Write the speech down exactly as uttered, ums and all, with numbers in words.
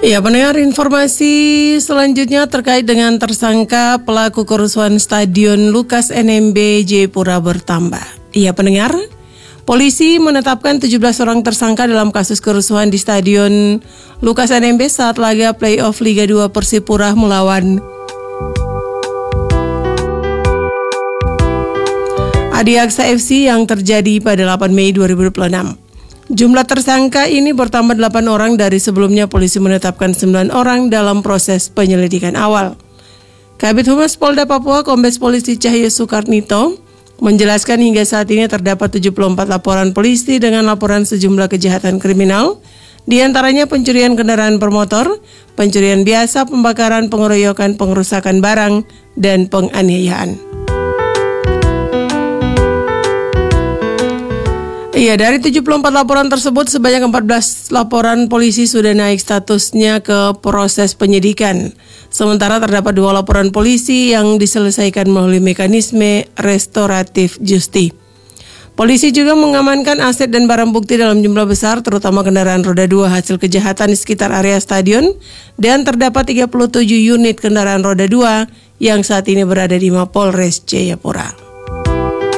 Ya, pendengar, informasi selanjutnya terkait dengan tersangka pelaku kerusuhan Stadion Lukas N M B Jayapura bertambah. Ya, pendengar, polisi menetapkan tujuh belas orang tersangka dalam kasus kerusuhan di Stadion Lukas N M B saat laga playoff Liga dua Persipura melawan Adiaksa F C yang terjadi pada delapan Mei dua ribu dua puluh enam. Jumlah tersangka ini bertambah delapan orang dari sebelumnya polisi menetapkan sembilan orang dalam proses penyelidikan awal. Kabid Humas Polda Papua Kombes Polisi Cahyo Soekarnito menjelaskan hingga saat ini terdapat tujuh puluh empat laporan polisi dengan laporan sejumlah kejahatan kriminal, di antaranya pencurian kendaraan bermotor, pencurian biasa, pembakaran, pengeroyokan, pengerusakan barang, dan penganiayaan. Iya, dari tujuh puluh empat laporan tersebut, sebanyak empat belas laporan polisi sudah naik statusnya ke proses penyidikan. Sementara terdapat dua laporan polisi yang diselesaikan melalui mekanisme restoratif justi. Polisi juga mengamankan aset dan barang bukti dalam jumlah besar, terutama kendaraan roda dua hasil kejahatan di sekitar area stadion, dan terdapat tiga puluh tujuh unit kendaraan roda dua yang saat ini berada di Mapolres Jayapura.